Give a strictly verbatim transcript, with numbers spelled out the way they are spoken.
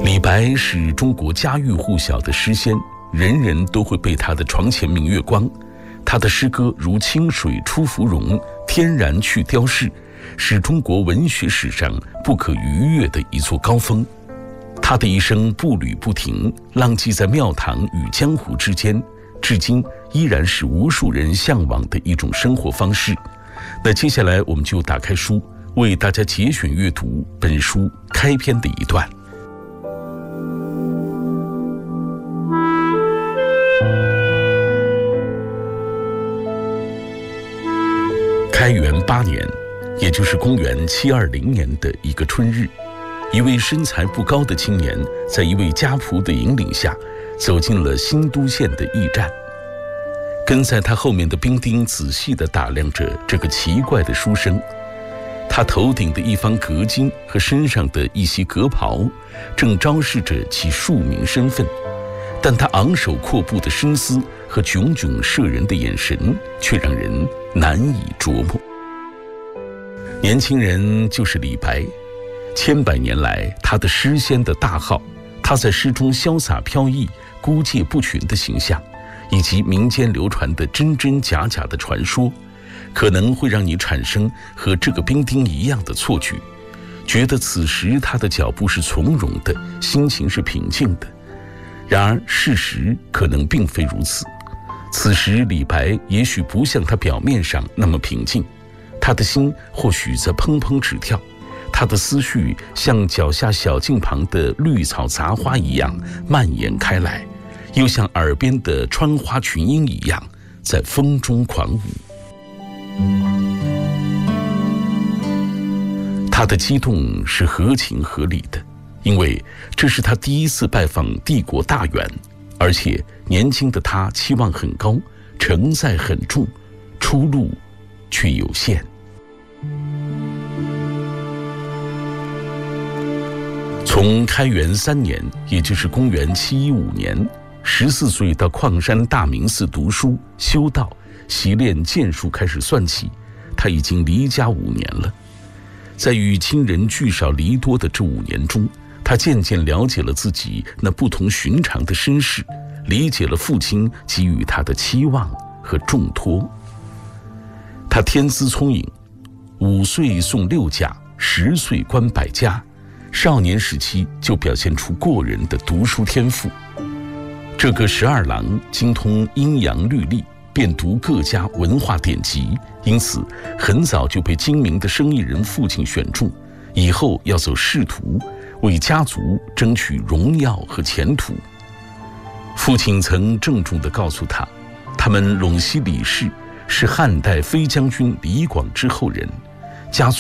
李白是中国家喻户晓的诗仙，人人都会背他的床前明月光。他的诗歌如清水出芙蓉，天然去雕饰，是中国文学史上不可逾越的一座高峰。他的一生步履不停，浪迹在庙堂与江湖之间，至今依然是无数人向往的一种生活方式。那接下来我们就打开书，为大家节选阅读本书开篇的一段。开元八年，也就是公元七二零年的一个春日，一位身材不高的青年在一位家仆的引领下走进了新都县的驿站。跟在他后面的兵丁仔细地打量着这个奇怪的书生，他头顶的一方革巾和身上的一袭革袍正昭示着其庶民身份，但他昂首阔步的身姿和炯炯摄人的眼神却让人难以琢磨。年轻人就是李白，千百年来他的诗仙的大号，他在诗中潇洒飘逸、孤介不群的形象，以及民间流传的真真假假的传说，可能会让你产生和这个兵丁一样的错觉，觉得此时他的脚步是从容的，心情是平静的。然而事实可能并非如此，此时李白也许不像他表面上那么平静，他的心或许在砰砰直跳，他的思绪像脚下小径旁的绿草杂花一样蔓延开来，又像耳边的穿花群莺一样在风中狂舞。他的激动是合情合理的，因为这是他第一次拜访帝国大员，而且年轻的他期望很高，承载很重，出路却有限。从开元三年，也就是公元七一五年，十四岁到矿山大明寺读书修道习练剑术开始算起，他已经离家五年了。在与亲人聚少离多的这五年中，他渐渐了解了自己那不同寻常的身世，理解了父亲给予他的期望和重托。他天资聪颖，五岁诵六甲，十岁观百家，少年时期就表现出过人的读书天赋。这个十二郎精通阴阳律历，遍读各家文化典籍，因此很早就被精明的生意人父亲选中，以后要走仕途，为家族争取荣耀和前途。父亲曾郑重地告诉他，他们陇西李氏是汉代飞将军李广之后人，家